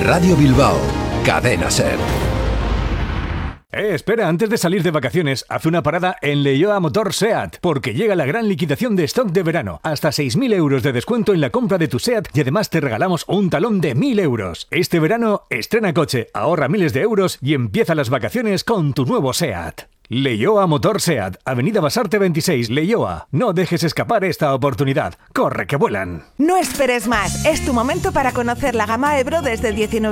Radio Bilbao, Cadena SER. Espera, antes de salir de vacaciones, haz una parada en Leioa Motor SEAT, porque llega la gran liquidación de stock de verano. Hasta 6.000 euros de descuento en la compra de tu SEAT y además te regalamos un talón de 1.000 euros. Este verano, estrena coche, ahorra miles de euros y empieza las vacaciones con tu nuevo SEAT. Leioa Motor SEAT, Avenida Basarte 26, Leioa. No dejes escapar esta oportunidad. ¡Corre que vuelan! No esperes más. Es tu momento para conocer la gama Ebro desde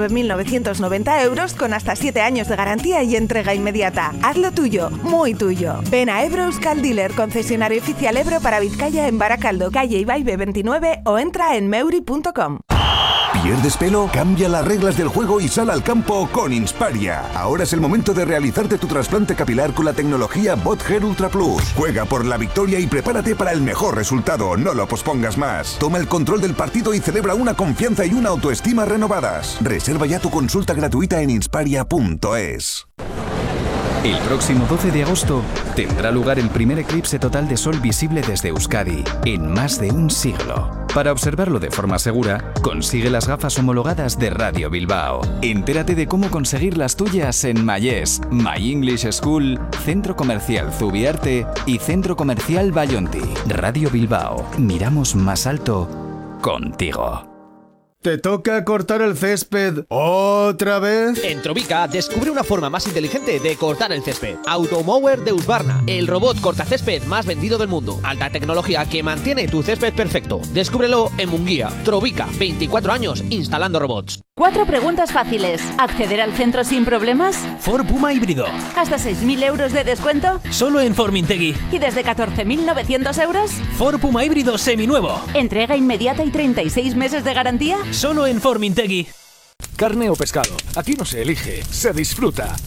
19.990 euros con hasta 7 años de garantía y entrega inmediata. Hazlo tuyo, muy tuyo. Ven a Ebro Euskal Dealer, concesionario oficial Ebro para Vizcaya en Baracaldo, calle Ibaibe 29 o entra en meuri.com. ¿Pierdes pelo? Cambia las reglas del juego y sal al campo con Insparia. Ahora es el momento de realizarte tu trasplante capilar con la tecnología BotHair Ultra Plus. Juega por la victoria y prepárate para el mejor resultado. No lo pospongas más. Toma el control del partido y celebra una confianza y una autoestima renovadas. Reserva ya tu consulta gratuita en insparia.es. El próximo 12 de agosto tendrá lugar el primer eclipse total de sol visible desde Euskadi en más de un siglo. Para observarlo de forma segura, consigue las gafas homologadas de Radio Bilbao. Entérate de cómo conseguir las tuyas en Mayés, My English School, Centro Comercial Zubiarte y Centro Comercial Bayonti. Radio Bilbao, miramos más alto contigo. ¿Te toca cortar el césped otra vez? En Trovica descubre una forma más inteligente de cortar el césped. Automower de Husqvarna, el robot cortacésped más vendido del mundo. Alta tecnología que mantiene tu césped perfecto. Descúbrelo en Munguía. Trovica, 24 años instalando robots. 4 preguntas fáciles. ¿Acceder al centro sin problemas? Ford Puma híbrido. ¿Hasta 6.000 euros de descuento? Solo en Formintegui. ¿Y desde 14.900 euros? Ford Puma híbrido seminuevo. ¿Entrega inmediata y 36 meses de garantía? Solo en Formintegui. Carne o pescado, aquí no se elige, se disfruta.